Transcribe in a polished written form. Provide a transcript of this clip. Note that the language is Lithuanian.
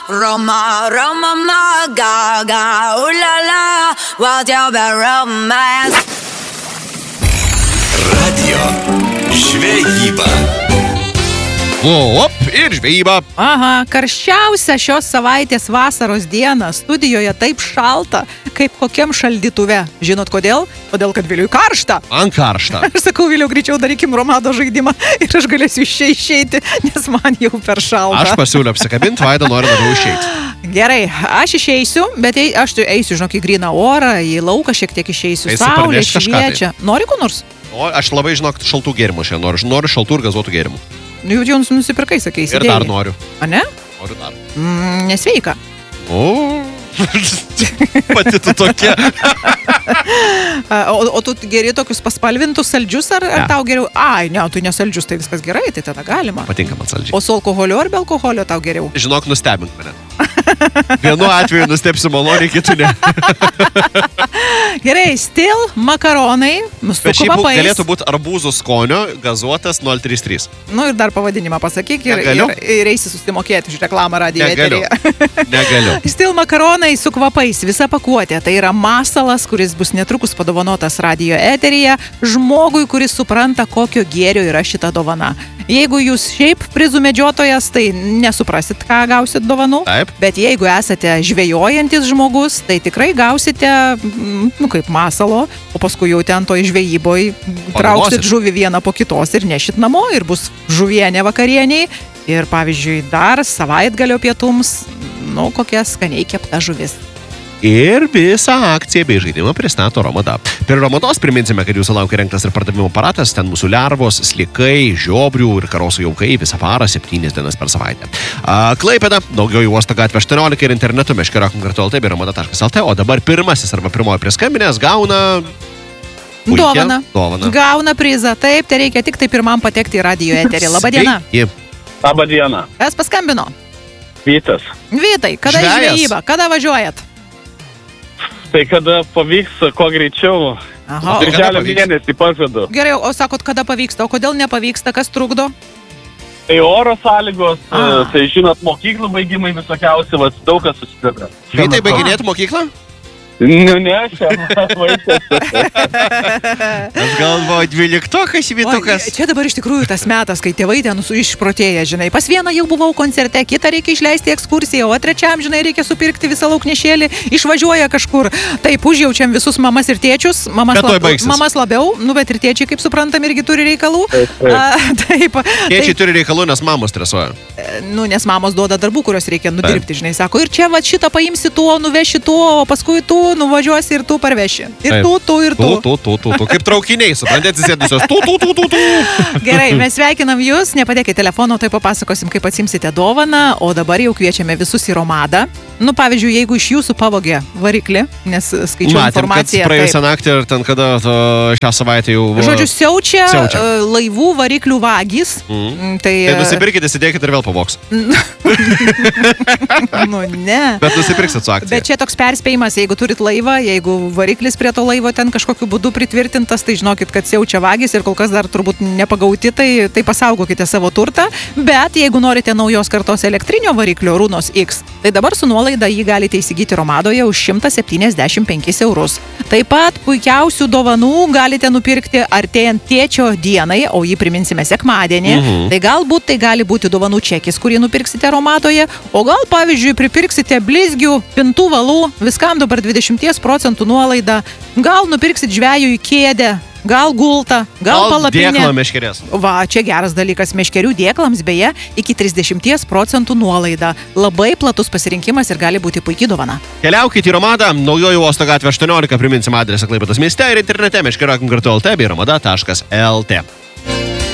Roma, Roma, ma, gaga, la la, what's your romance? Radio žvejyba. Op, ir žvejyba. Aha, karščiausia šios savaitės vasaros diena. Studijoje taip šalta, kaip kokiam šaldytuve. Žinot kodėl? Todėl, kad Viliui karšta. Man karšta. Aš sakau, Viliau, greičiau darykim Romado žaidimą ir aš galėsiu iš čia išeiti, nes man jau per šalta. Aš pasiūliau apsikabinti, Vaida nori labiau išeiti. Gerai, aš išeisiu, bet aš eisiu, žinok, į gryną orą, į lauką šiek tiek išeisiu. Eisi Saulė parnešt kažką šviečia. Nori ko nors? O, aš labai, žinok, šaltų gėrimų šiandien noriu šaltų ir gazuotų gėrimų. Jau nusipirkai, sakai, Ir dar noriu. A ne? Noriu dar. Nesveika. O, pati tu tokia. O tu geri tokius paspalvintus saldžius, ar tau geriau? Ai, ne, tu nesaldžius, tai viskas gerai, tai tada galima. Patinka man saldžiai. O su alkoholiu ar be alkoholio tau geriau? Žinok, nustebink mane. Vienu atveju nustepsiu maloniai, kitu ne. Gerai, Still makaronai, su Bet šiaip kvapais. galėtų būti arbūzų skonio, gazuotas 033. Nu ir dar pavadinimą pasakyk ir eisi susimokėti už reklamą radijo eteryje. Negaliu. Still makaronai su kvapais, visa pakuotė. Tai yra masalas, kuris bus netrukus padovanotas radijo eteryje žmogui, kuris supranta, kokio gėrio yra šita dovana. Jeigu jūs šiaip prizų medžiotojas, tai nesuprasit, ką gausit dovanų. Taip. Bet jeigu esate žvejojantis žmogus, tai tikrai gausite, kaip masalo, o paskui jau ten toj žvejyboj trauksit žuvį vieną po kitos ir nešit namo ir bus žuvienė vakarieniai. Ir pavyzdžiui, dar savaitgalio pietums, kokia skaniai kepta žuvis. Ir visą akciją bei žaidimą pristato Romada. Per Romados priminsime, kad jūsų laukia rengtas ir pardavimo aparatas, ten mūsų lervos, slikai, žiobrių ir karosų jaukai visą parą 7 dienas per savaitę. Klaipėda, Naujoji uosto gatvė 18 ir internetu meškera.lt bei romada.lt, o dabar pirmasis arba pirmoji priskambinės gauna... Dovana. Gauna prizą. Taip, tai reikia tik tai pirmam patekti į radijo eterį. Labadiena. Labadiena. Kas paskambino? Vytas. Vytai, kada į žvejybą? Kada važiuojat? Tai kada pavyks, kuo greičiau. Aha. Birželio mėnesį pažadu. Gerai, o sakot, kada pavyksta, o kodėl nepavyksta, kas trukdo? Tai oro sąlygos, tai žinot, mokyklų baigimai visokiausi, daug kas susideda. Vytai, baiginėt mokyklą? Ne, šiandien vaikas. Aš galvoju, 12-kas Vytukas. Čia dabar iš tikrųjų tas metas, kai tėvai ten išprotėja, žinai. Pas vieną jau buvau koncerte, kitą reikia išleisti ekskursiją, o trečiam, žinai, reikia supirkti visą lauknešėlį, išvažiuoja kažkur. Taip, užjaučiam visus mamas ir tėčius. Mamas labiau, bet ir tėčiai, kaip suprantam, irgi turi reikalų. Taip. Tėčiai turi reikalų, nes mamos stresuoja. Nes mamos duoda darbų, kuriuos reikia nudirbti, žinai. Sako, ir čia šitą paimsi tuo, nuveši tuo, o paskui tu nuvažiuosi ir tu parveši. Ir tu. Kaip traukiniai, suprantate, atsisėdusios. Tu. Gerai, mes sveikinam jūs, nepadėkite telefono, tai papasakosim, kaip atsimsite dovaną, o dabar jau kviečiame visus į Romadą. Pavyzdžiui, jeigu iš jūsų pavogė variklį, nes skaičiau informaciją. Matėm, kad praėjusią naktį ir ten kada šią savaitę jau... Žodžiu, siaučia laivų variklių vagys. Tai nusipirkite, įsidėkite ir vėl pavogs. Ne. Bet nusipirksit su akcija. Bet čia toks perspėjimas, jeigu turit laivą, jeigu variklis prie to laivo ten kažkokiu būdu pritvirtintas, tai žinokit, kad siaučia vagys ir kol kas dar turbūt nepagauti, tai pasaugokite savo turtą. Bet jeigu norite naujos kartos elektrinio variklio Runos X, tai dabar su nuolaida jį galite įsigyti Romadoje už 175 eurus. Taip pat puikiausių dovanų galite nupirkti artėjant tėčio dienai, o jį priminsime sekmadienį. Tai galbūt tai gali būti dovanų čekis, kurį nupirksite Romadoje, o gal, pavyzdžiui, pripirksite blizgių, pintų valų, viskam dabar 20% nuolaida, gal nupirksit žvejui kėdę, gal gultą, gal palapinę. Dėklą meškerės. Va, čia geras dalykas, meškerių dėklams beje iki 30% nuolaida. Labai platus pasirinkimas ir gali būti puikiai dovana. Keliaukite į Romadą, Naujoji uosto gatvė 18, priminsim adresą Klaipėdos mieste ir internete meškera.lt bei romada.lt.